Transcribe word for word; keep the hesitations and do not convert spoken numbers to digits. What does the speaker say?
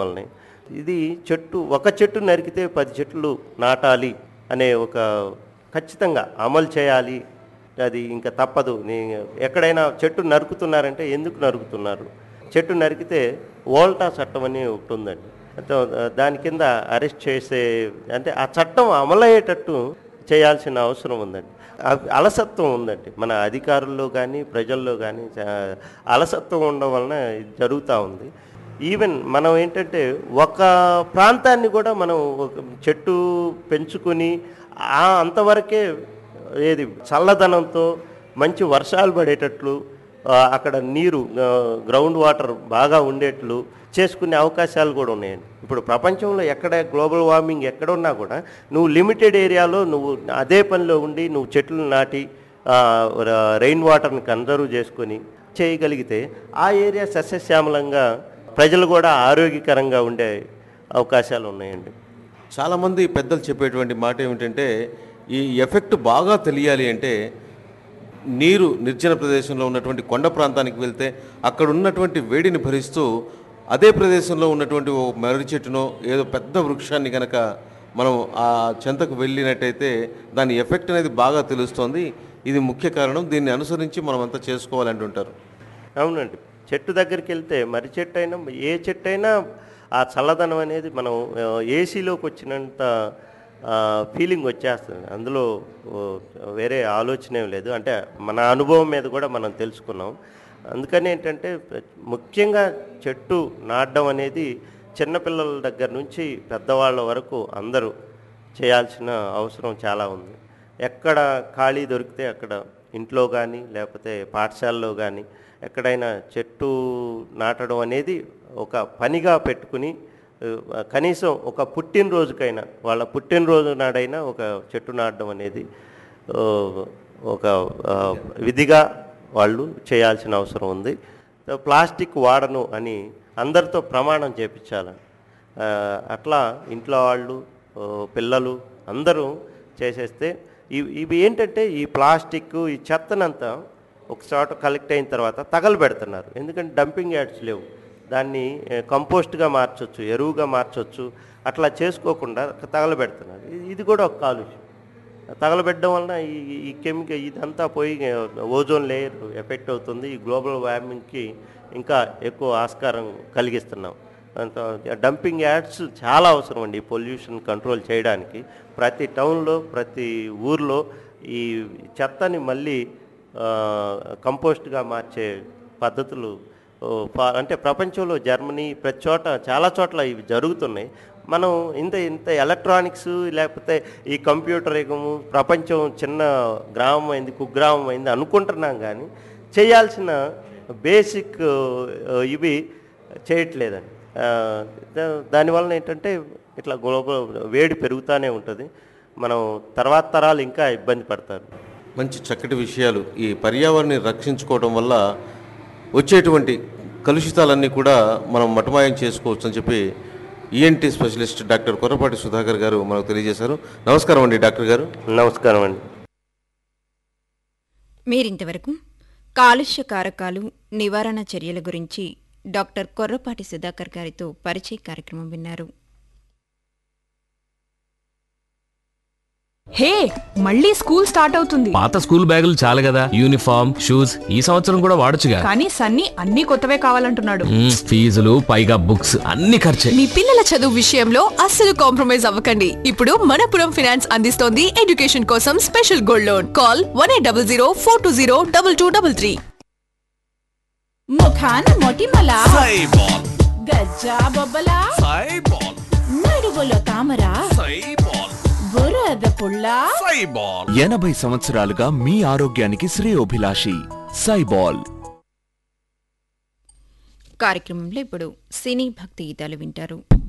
వల్లనే ఇది చెట్టు ఒక చెట్టు నరికితే పది చెట్లు నాటాలి అనే ఒక ఖచ్చితంగా అమలు చేయాలి. అది ఇంకా తప్పదు. నీ ఎక్కడైనా చెట్టు నరుకుతున్నారంటే ఎందుకు నరుకుతున్నారు? చెట్టు నరికితే వోల్టా చట్టం అని ఒకటి ఉందండి. దాని కింద అరెస్ట్ చేసే అంటే ఆ చట్టం అమలయ్యేటట్టు చేయాల్సిన అవసరం ఉందండి. అలసత్వం ఉందండి మన అధికారుల్లో కానీ ప్రజల్లో కానీ అలసత్వం ఉండడం వలన ఇది జరుగుతూ ఉంది. ఈవెన్ మనం ఏంటంటే ఒక ప్రాంతాన్ని కూడా మనం ఒక చెట్టు పెంచుకొని ఆ అంతవరకే ఏది చల్లదనంతో మంచి వర్షాలు పడేటట్లు అక్కడ నీరు గ్రౌండ్ వాటర్ బాగా ఉండేట్లు చేసుకునే అవకాశాలు కూడా ఉన్నాయండి. ఇప్పుడు ప్రపంచంలో ఎక్కడ గ్లోబల్ వార్మింగ్ ఎక్కడ ఉన్నా కూడా నువ్వు లిమిటెడ్ ఏరియాలో నువ్వు అదే పనిలో ఉండి నువ్వు చెట్లు నాటి రెయిన్ వాటర్ని కన్జర్వ్ చేసుకొని చేయగలిగితే ఆ ఏరియా సస్యశ్యామలంగా ప్రజలు కూడా ఆరోగ్యకరంగా ఉండే అవకాశాలు ఉన్నాయండి. చాలామంది పెద్దలు చెప్పేటువంటి మాట ఏమిటంటే ఈ ఎఫెక్ట్ బాగా తెలియాలి అంటే నీరు నిర్జన ప్రదేశంలో ఉన్నటువంటి కొండ ప్రాంతానికి వెళ్తే అక్కడ ఉన్నటువంటి వేడిని భరిస్తూ అదే ప్రదేశంలో ఉన్నటువంటి ఓ మర్రి చెట్టునో ఏదో పెద్ద వృక్షాన్ని కనుక మనం ఆ చెంతకు వెళ్ళినట్టయితే దాని ఎఫెక్ట్ అనేది బాగా తెలుస్తుంది. ఇది ముఖ్య కారణం. దీన్ని అనుసరించి మనం అంతా చేసుకోవాలంటుంటారు. అవునండి. చెట్టు దగ్గరికి వెళ్తే మర్రి చెట్టు అయినా ఏ చెట్టు అయినా ఆ చల్లదనం అనేది మనం ఏసీలోకి వచ్చినంత ఫీలింగ్ వచ్చేస్తుంది. అందులో వేరే ఆలోచన లేదు. అంటే మన అనుభవం మీద కూడా మనం తెలుసుకున్నాం. అందుకని ఏంటంటే ముఖ్యంగా చెట్టు నాటడం అనేది చిన్నపిల్లల దగ్గర నుంచి పెద్దవాళ్ళ వరకు అందరూ చేయాల్సిన అవసరం చాలా ఉంది. ఎక్కడ ఖాళీ దొరికితే అక్కడ ఇంట్లో కానీ లేకపోతే పాఠశాలలో కానీ ఎక్కడైనా చెట్టు నాటడం అనేది ఒక పనిగా పెట్టుకుని కనీసం ఒక పుట్టినరోజుకైనా వాళ్ళ పుట్టినరోజు నాడైనా ఒక చెట్టు నాటడం అనేది ఒక విధిగా వాళ్ళు చేయాల్సిన అవసరం ఉంది. ప్లాస్టిక్ వాడను అని అందరితో ప్రమాణం చేపించాలి. అట్లా ఇంట్లో వాళ్ళు పిల్లలు అందరూ చేసేస్తే ఇవి ఏంటంటే ఈ ప్లాస్టిక్ ఈ చెత్తనంతా ఒక చోట కలెక్ట్ అయిన తర్వాత తగలబెడుతున్నారు. ఎందుకంటే డంపింగ్ యార్డ్స్ లేవు. దాన్ని కంపోస్ట్గా మార్చవచ్చు, ఎరువుగా మార్చవచ్చు. అట్లా చేసుకోకుండా తగలబెడుతున్నారు. ఇది కూడా ఒక కాలుష్యం. తగలబెట్టడం వలన ఈ ఈ కెమికల్ ఇదంతా పోయి ఓజోన్ లేయర్ ఎఫెక్ట్ అవుతుంది. ఈ గ్లోబల్ వార్మింగ్కి ఇంకా ఎక్కువ ఆస్కారం కలిగిస్తున్నాం. డంపింగ్ యార్డ్స్ చాలా అవసరం అండి పొల్యూషన్ కంట్రోల్ చేయడానికి. ప్రతి టౌన్లో ప్రతి ఊర్లో ఈ చెత్తని మళ్ళీ కంపోస్ట్గా మార్చే పద్ధతులు అంటే ప్రపంచంలో జర్మనీ ప్రతి చోట చాలా చోట్ల ఇవి జరుగుతున్నాయి. మనం ఇంత ఇంత ఎలక్ట్రానిక్స్ లేకపోతే ఈ కంప్యూటర్ యుగము ప్రపంచం చిన్న గ్రామం అయింది కుగ్రామం అయింది అనుకుంటున్నాం కానీ చేయాల్సిన బేసిక్ ఇవి చేయట్లేదండి. దానివల్ల ఏంటంటే ఇట్లా గ్లోబల్ వేడి పెరుగుతూనే ఉంటుంది. మనం తర్వాత తరాలు ఇంకా ఇబ్బంది పడతారు. మంచి చక్కటి విషయాలు. ఈ పర్యావరణాన్ని రక్షించుకోవడం వల్ల వచ్చేటువంటి కలుషితాలన్నీ కూడా మనం మటమాయం చేసుకోవచ్చు అని చెప్పి ENT specialist doctor Korrapati Sudhakar గారు మనకు తెలియజేశారు. నమస్కారం అండి డాక్టర్ గారు. నమస్కారం అండి. మీరింతవరకు కాలుష్య కారకాలు నివారణ చర్యల గురించి డాక్టర్ కొర్రపాటి సుధాకర్ గారితో పరిచయ కార్యక్రమం విన్నారు. హే, మళ్ళీ స్కూల్ స్టార్ట్ అవుతుంది. పాత స్కూల్ బ్యాగులు చాలు కదా, యూనిఫామ్ షూస్ ఈ సంవత్సరం కూడా వాడొచ్చుగా. కానీ సన్నీ అన్ని కొత్తవే కావాలంటున్నాడు. ఫీజులు పైగా బుక్స్ అన్ని ఖర్చే. మీ పిల్లల చదువు విషయంలో అస్సలు కాంప్రమైజ్ అవ్వకండి. ఇప్పుడు మనపురం ఫైనాన్స్ అందిస్తోంది ఎడ్యుకేషన్ కోసం special gold loan. Call one eight double zero four two zero double two double three. ముఖాన మొటిమల సైబాల్, గజ్జా బొబ్బల సైబాల్, నడువులో తామర సైబాల్, బురద పుల్ల సైబాల్. ఎనభై సంవత్సరాలుగా మీ ఆరోగ్యానికి శ్రేయోభిలాషి సైబాల్. కార్యక్రమంలో ఇప్పుడు సినీ భక్తి గీతాలు వింటారు.